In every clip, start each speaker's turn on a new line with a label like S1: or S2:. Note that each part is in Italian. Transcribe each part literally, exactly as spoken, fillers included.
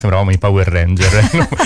S1: Sembravamo i Power Ranger,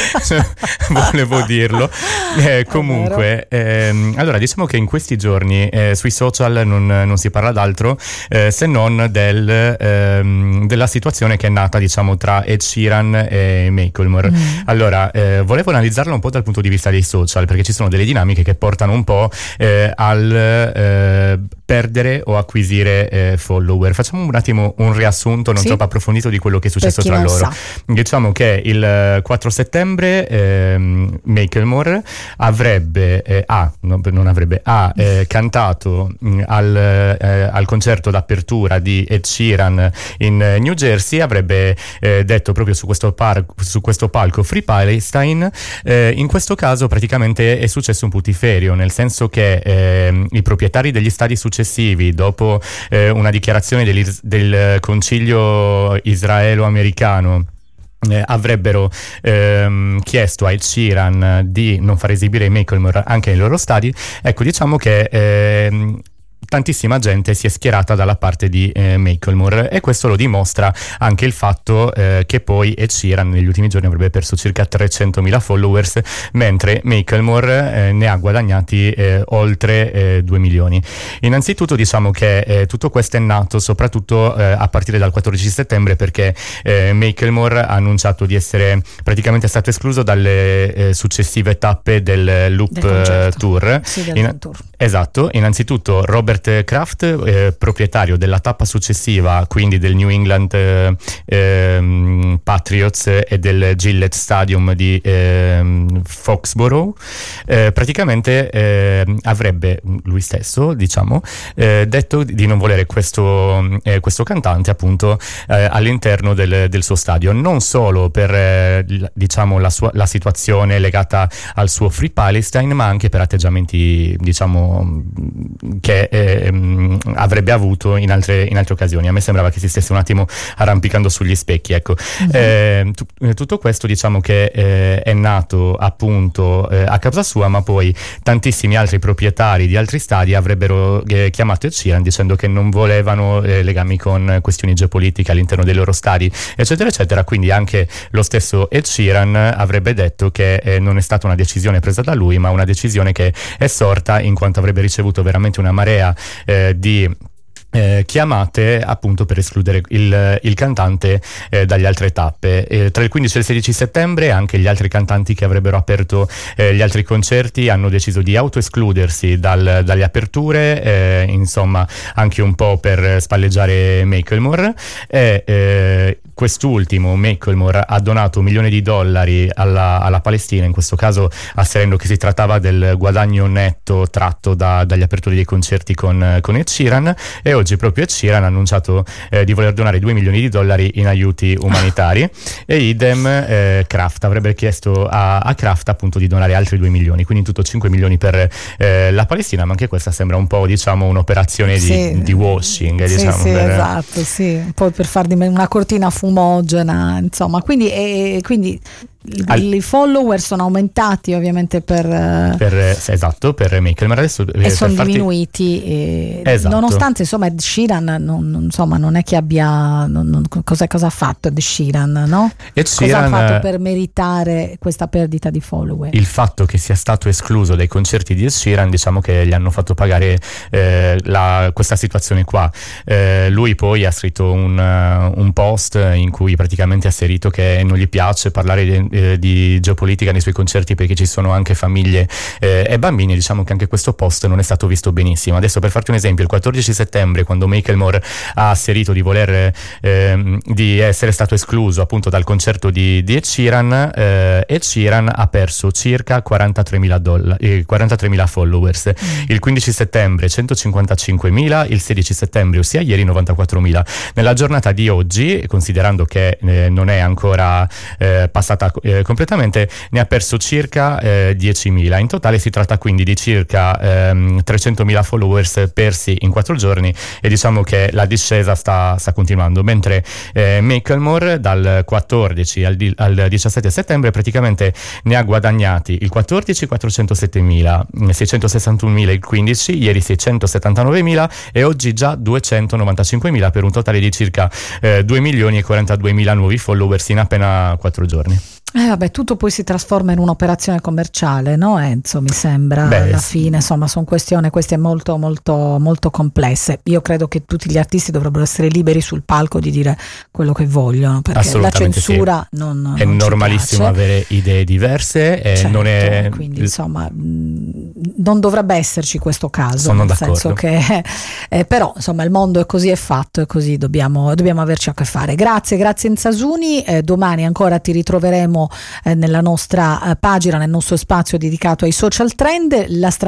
S1: volevo dirlo. Eh, comunque, ehm, allora diciamo che in questi giorni eh, sui social non, non si parla d'altro eh, se non del, ehm, della situazione che è nata, diciamo, tra Ed Sheeran e Macklemore. Mm. Allora, eh, volevo analizzarla un po' dal punto di vista dei social, perché ci sono delle dinamiche che portano un po' eh, al eh, perdere o acquisire eh, follower. Facciamo un attimo un riassunto non sì. troppo approfondito di quello che è successo tra loro. Sa. Diciamo che il quattro settembre ehm, Macklemore avrebbe eh, ah, no, non avrebbe ha eh, cantato mh, al, eh, al concerto d'apertura di Ed Sheeran in eh, New Jersey, avrebbe eh, detto proprio su questo, par- su questo palco Free Palestine. Eh, in questo caso praticamente è successo un putiferio, nel senso che eh, i proprietari degli stadi successivi, dopo eh, una dichiarazione del, del concilio israelo-americano, Eh, avrebbero ehm, chiesto a Ed Sheeran di non far esibire i Macklemore anche nei loro stadi. Ecco, diciamo che ehm, tantissima gente si è schierata dalla parte di eh, Macklemore, e questo lo dimostra anche il fatto eh, che poi Ed Sheeran negli ultimi giorni avrebbe perso circa trecentomila followers, mentre Macklemore eh, ne ha guadagnati eh, oltre eh, due milioni. Innanzitutto diciamo che eh, tutto questo è nato soprattutto eh, a partire dal quattordici settembre, perché eh, Macklemore ha annunciato di essere praticamente stato escluso dalle eh, successive tappe del Loop del Tour. Sì, del In- tour. Esatto, innanzitutto Robert Kraft, eh, proprietario della tappa successiva, quindi del New England eh, eh, Patriots e del Gillette Stadium di eh, Foxborough, eh, praticamente eh, avrebbe lui stesso, diciamo, eh, detto di non volere questo, eh, questo cantante appunto eh, all'interno del, del suo stadio, non solo per eh, diciamo la, sua, la situazione legata al suo Free Palestine, ma anche per atteggiamenti, diciamo, che eh, mh, avrebbe avuto in altre, in altre occasioni. A me sembrava che si stesse un attimo arrampicando sugli specchi, ecco. Mm-hmm. eh, t- tutto questo diciamo che eh, è nato appunto eh, a causa sua, ma poi tantissimi altri proprietari di altri stadi avrebbero eh, chiamato Ed Sheeran dicendo che non volevano eh, legami con questioni geopolitiche all'interno dei loro stadi, eccetera eccetera. Quindi anche lo stesso Ed Sheeran avrebbe detto che eh, non è stata una decisione presa da lui, ma una decisione che è sorta in quanto avrebbe ricevuto veramente una marea eh, di Eh, chiamate appunto per escludere il, il cantante eh, dalle altre tappe. Eh, tra il quindici e il sedici settembre anche gli altri cantanti che avrebbero aperto eh, gli altri concerti hanno deciso di autoescludersi dal, dalle aperture, eh, insomma anche un po' per spalleggiare Macklemore, e eh, quest'ultimo, Macklemore, ha donato un milione di dollari alla, alla Palestina, in questo caso asserendo che si trattava del guadagno netto tratto da, dagli apertori dei concerti con, con Ed Sheeran, e oggi proprio Ed Sheeran ha annunciato eh, di voler donare due milioni di dollari in aiuti umanitari e idem eh, Kraft avrebbe chiesto a, a Kraft appunto di donare altri due milioni, quindi in tutto cinque milioni per eh, la Palestina, ma anche questa sembra un po', diciamo, un'operazione di,
S2: sì.
S1: di washing,
S2: sì,
S1: diciamo,
S2: sì,
S1: per...
S2: esatto, sì, un po' per far di una cortina fumogena, insomma, quindi, e, quindi Al... i follower sono aumentati ovviamente per,
S1: per esatto per Macklemore adesso
S2: e sono
S1: farti...
S2: diminuiti e
S1: esatto.
S2: Nonostante insomma Ed Sheeran non, non, insomma non è che abbia non, non, cosa, cosa ha fatto Ed Sheeran, no?
S1: Ed Sheeran,
S2: cosa ha fatto per meritare questa perdita di follower?
S1: Il fatto che sia stato escluso dai concerti di Ed Sheeran, diciamo che gli hanno fatto pagare eh, la, questa situazione qua. Eh, lui poi ha scritto un, uh, un post in cui praticamente ha asserito che non gli piace parlare di di geopolitica nei suoi concerti perché ci sono anche famiglie eh, e bambini. Diciamo che anche questo post non è stato visto benissimo. Adesso, per farti un esempio, il quattordici settembre, quando Macklemore ha asserito di voler eh, di essere stato escluso appunto dal concerto di, di Ed Sheeran, eh, Ed Sheeran ha perso circa quarantatremila dollari, eh, quarantatremila followers. Mm. Il quindici settembre centocinquantacinquemila, il sedici settembre, ossia ieri, novantaquattromila. Nella giornata di oggi, considerando che eh, non è ancora eh, passata eh, completamente, ne ha perso circa eh, diecimila. In totale si tratta quindi di circa ehm, trecentomila followers persi in quattro giorni, e diciamo che la discesa sta, sta continuando, mentre eh, Macklemore dal quattordici al, di, al diciassette settembre praticamente ne ha guadagnati il quattordici quattrocentosettemila, seicentosessantunomila il quindici, ieri seicentosettantanovemila e oggi già duecentonovantacinquemila, per un totale di circa eh, due milioni e quarantaduemila nuovi followers in appena quattro giorni.
S2: Eh vabbè, tutto poi si trasforma in un'operazione commerciale, no Enzo? Mi sembra. Beh, alla fine, insomma, sono questioni queste molto molto molto complesse. Io credo che tutti gli artisti dovrebbero essere liberi sul palco di dire quello che vogliono, perché la censura sì. non
S1: è
S2: non
S1: normalissimo avere idee diverse e
S2: certo,
S1: non è
S2: quindi insomma non dovrebbe esserci questo caso.
S1: Sono
S2: nel
S1: d'accordo.
S2: senso che eh, però insomma il mondo è così, è fatto, e così dobbiamo dobbiamo averci a che fare. Grazie, grazie Enzasuni. Eh, domani ancora ti ritroveremo nella nostra pagina, nel nostro spazio dedicato ai social trend. La